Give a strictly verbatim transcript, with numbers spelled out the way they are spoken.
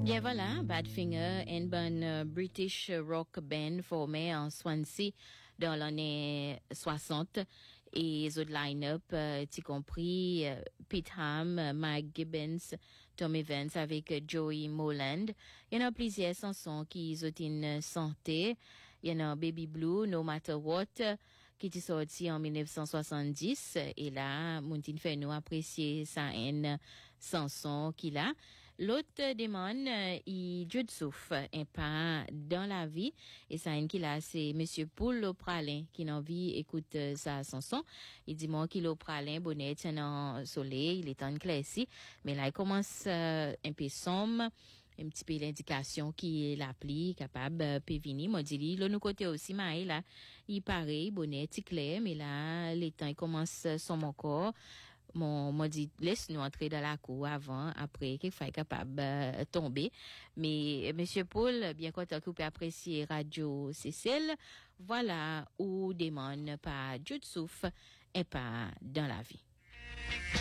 Bien voilà, Badfinger, une bonne uh, British rock band formée en Swansea dans l'année soixante. Et les autres line-up, euh, y compris euh, Pete Ham, euh, Mike Gibbons, Tom Evans avec euh, Joey Moland. Il y en a plusieurs chansons qui ont une santé. Il y en a Baby Blue, No Matter What, qui est sorti en dix-neuf cent soixante-dix. Et là, Mountain fait nous apprécier sa une chanson qu'il a. L'autre demande, euh, il Dieu de souffle, un pas dans la vie. Et ça une qu'il a, c'est Monsieur Paul Lopralin, qui n'a envie écoute euh, sa chanson. Il dit, moi, qu'il Lopralin, bonnet, dans soleil, il est en classe. Mais là, il commence euh, un peu sombre. Un petit peu l'indication qui est l'appli capable euh, peut venir. Moi, dit, là, nous côté aussi, mais là, il paraît, bonnet, il clair, mais là, les temps, il commence euh, son encore. Mon, m'a dit, laisse-nous entrer dans la cour avant, après, qu'il soit capable euh, tomber. Mais, Monsieur Paul, bien content que vous puissiez apprécier Radio Cécile, voilà, où demande pas Dieu de souffle et pas dans la vie.